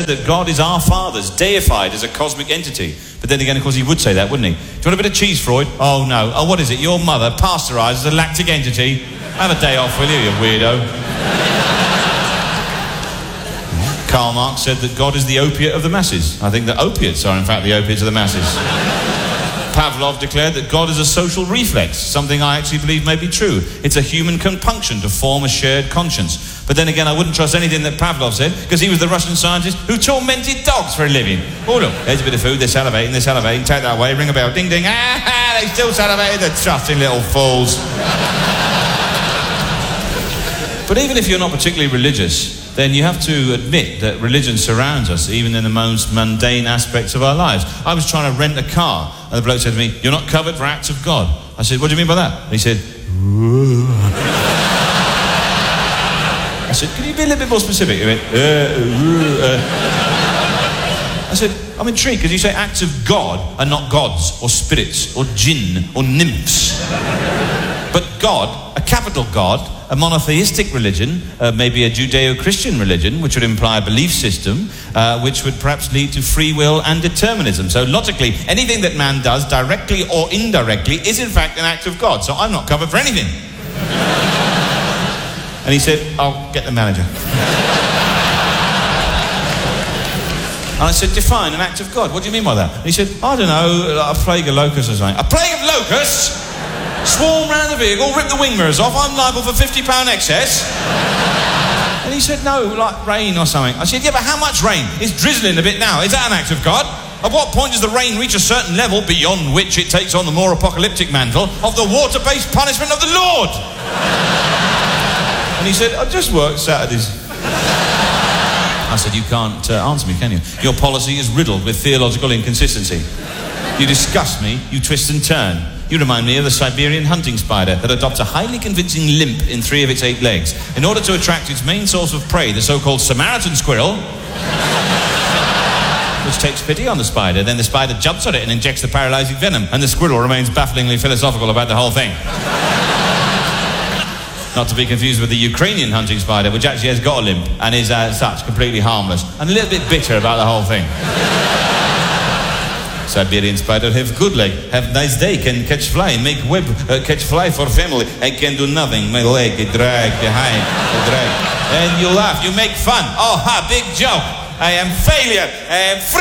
that God is our Father's, deified as a cosmic entity. But then again, of course, he would say that, wouldn't he? Do you want a bit of cheese, Freud? Oh, no. Oh, what is it? Your mother, pasteurised as a lactic entity? Have a day off, will you weirdo? Karl Marx said that God is the opiate of the masses. I think that opiates are, in fact, the opiates of the masses. Pavlov declared that God is a social reflex, something I actually believe may be true. It's a human compunction to form a shared conscience. But then again, I wouldn't trust anything that Pavlov said, because he was the Russian scientist who tormented dogs for a living. Oh, look, there's a bit of food, they're salivating, take that away, ring a bell, ding, ding, they still salivated, the trusting little fools. But even if you're not particularly religious, then you have to admit that religion surrounds us, even in the most mundane aspects of our lives. I was trying to rent a car, and the bloke said to me, "You're not covered for acts of God." I said, "What do you mean by that?" And he said, I said, "Can you be a little bit more specific?" He went, I said, "I'm intrigued, because you say acts of God are not gods, or spirits, or jinn, or nymphs. But God, a capital God, a monotheistic religion, maybe a Judeo-Christian religion, which would imply a belief system, which would perhaps lead to free will and determinism. So logically, anything that man does, directly or indirectly, is in fact an act of God. So I'm not covered for anything." And he said, "I'll get the manager." And I said, "Define an act of God. What do you mean by that?" And he said, "I don't know, like a plague of locusts or something." "A plague of locusts? Swarm round the vehicle, rip the wing mirrors off, I'm liable for £50 excess." And he said, "No, like rain or something." I said, "Yeah, but how much rain? It's drizzling a bit now. Is that an act of God? At what point does the rain reach a certain level beyond which it takes on the more apocalyptic mantle of the water-based punishment of the Lord?" And he said, "I just work Saturdays." I said, "You can't answer me, can you? Your policy is riddled with theological inconsistency. You disgust me, you twist and turn. You remind me of the Siberian hunting spider that adopts a highly convincing limp in 3 of its 8 legs in order to attract its main source of prey, the so-called Samaritan squirrel, which takes pity on the spider. Then the spider jumps on it and injects the paralyzing venom, and the squirrel remains bafflingly philosophical about the whole thing." Not to be confused with the Ukrainian hunting spider, which actually has got a limp and is, as such, completely harmless and a little bit bitter about the whole thing. Siberian spider have good leg, have nice day, can catch fly, make web, catch fly for family. I can do nothing, my leg, I drag behind, I drag. And you laugh, you make fun. Oh, ha, big joke. I am failure, I am